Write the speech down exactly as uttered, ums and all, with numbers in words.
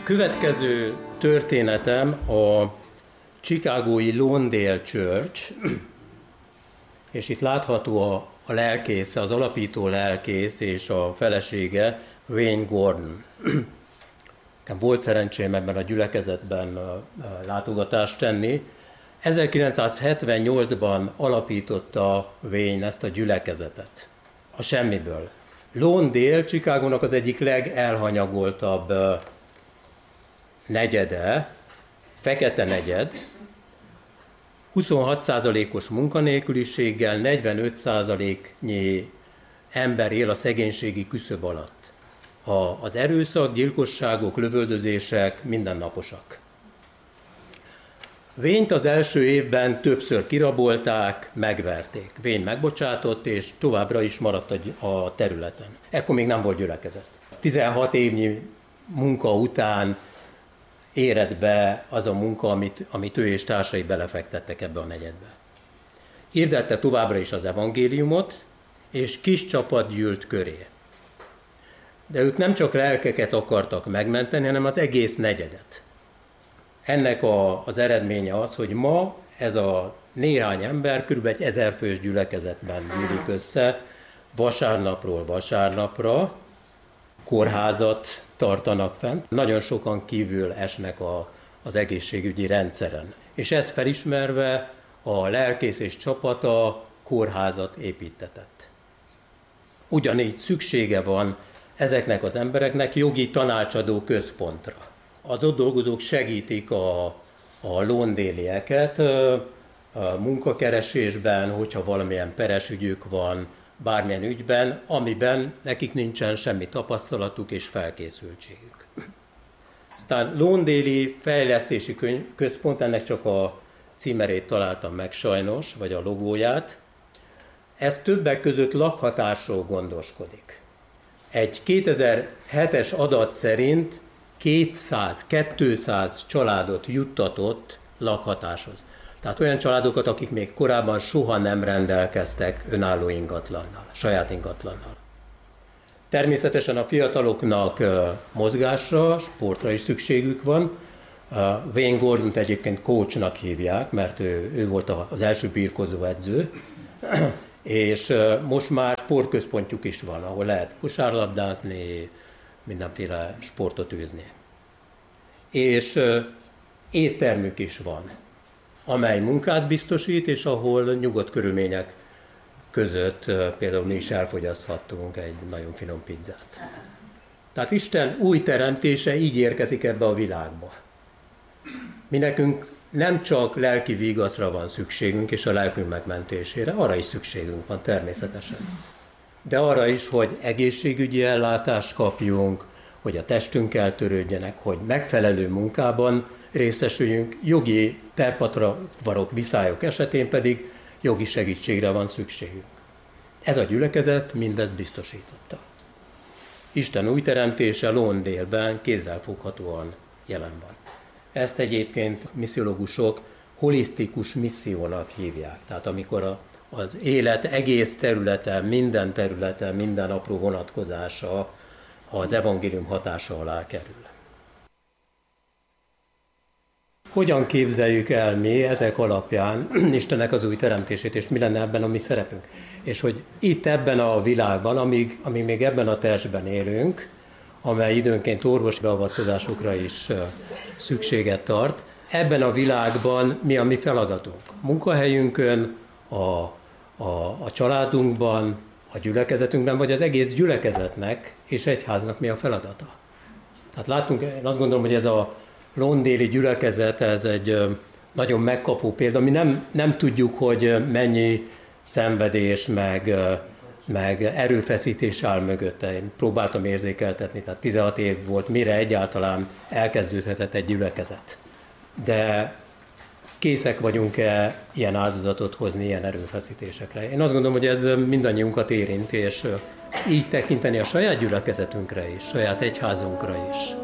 Következő történetem a chicagói Lawndale Church, és itt látható a, a lelkész, az alapító lelkész és a felesége, Wayne Gordon. Volt szerencsém ebben a gyülekezetben látogatást tenni. ezerkilencszázhetvennyolcban alapította Wayne ezt a gyülekezetet. A semmiből. Lawndale Chicagónak az egyik legelhanyagoltabb negyede, fekete negyed, huszonhat százalékos munkanélküliséggel, negyvenöt százaléknyi ember él a szegénységi küszöb alatt. A, az erőszak, gyilkosságok, lövöldözések mindennaposak. Wayne-t az első évben többször kirabolták, megverték. Wayne megbocsátott, és továbbra is maradt a területen. Ekkor még nem volt gyülekezet. tizenhat évnyi munka után érett be az a munka, amit, amit ő és társai belefektettek ebbe a negyedbe. Hirdette továbbra is az evangéliumot, és kis csapat gyűlt köré. De ők nem csak lelkeket akartak megmenteni, hanem az egész negyedet. Ennek a, az eredménye az, hogy ma ez a néhány ember kb. egy ezerfős gyülekezetben gyűlik össze, vasárnapról vasárnapra, kórházat tartanak fent. Nagyon sokan kívül esnek a, az egészségügyi rendszeren. És ezt felismerve a lelkész és csapata kórházat építetett. Ugyanígy szüksége van ezeknek az embereknek jogi tanácsadó központra. Az ott dolgozók segítik a, a Lawndale-ieket a munkakeresésben, hogyha valamilyen peres ügyük van, bármilyen ügyben, amiben nekik nincsen semmi tapasztalatuk és felkészültségük. Aztán Lawndale-i Fejlesztési Központ, ennek csak a címerét találtam meg sajnos, vagy a logóját. Ez többek között lakhatásról gondoskodik. Egy kétezer-hetes adat szerint kétszáz-kétszáz családot juttatott lakhatáshoz. Tehát olyan családokat, akik még korábban soha nem rendelkeztek önálló ingatlannal, saját ingatlannal. Természetesen a fiataloknak mozgásra, sportra is szükségük van. Wayne Gordont egyébként coachnak hívják, mert ő, ő volt az első birkózó edző, és most már sportközpontjuk is van, ahol lehet kosárlabdázni, mindenféle sportot űzni. És éttermük is van, amely munkát biztosít, és ahol nyugodt körülmények között például mi is elfogyaszthattunk egy nagyon finom pizzát. Tehát Isten új teremtése így érkezik ebbe a világba. Mi nekünk nem csak lelki vigaszra van szükségünk, és a lelkünk megmentésére, arra is szükségünk van természetesen. De arra is, hogy egészségügyi ellátást kapjunk, hogy a testünkkel törődjenek, hogy megfelelő munkában részesüljünk, jogi perpatvarok, viszályok esetén pedig jogi segítségre van szükségünk. Ez a gyülekezet mindezt biztosította. Isten új teremtése Lawndale-ben kézzelfoghatóan jelen van. Ezt egyébként missziológusok holisztikus missziónak hívják. Tehát amikor a, az élet egész területen, minden területen, minden apró vonatkozása az evangélium hatása alá kerül. Hogyan képzeljük el mi ezek alapján Istennek az új teremtését, és mi lenne ebben a mi szerepünk? És hogy itt ebben a világban, amíg, amíg még ebben a testben élünk, amely időnként orvosi beavatkozásokra is szükséget tart, ebben a világban mi a mi feladatunk? A munkahelyünkön, a, a, a családunkban, a gyülekezetünkben, vagy az egész gyülekezetnek és egyháznak mi a feladata? Tehát látunk, én azt gondolom, hogy ez a Lawndale-i gyülekezet, ez egy nagyon megkapó példa. Mi nem, nem tudjuk, hogy mennyi szenvedés, meg, meg erőfeszítés áll mögötte. Én próbáltam érzékeltetni, tehát tizenhat év volt, mire egyáltalán elkezdődhetett egy gyülekezet. De készek vagyunk-e ilyen áldozatot hozni, ilyen erőfeszítésekre? Én azt gondolom, hogy ez mindannyiunkat érint, és így tekinteni a saját gyülekezetünkre is, saját egyházunkra is.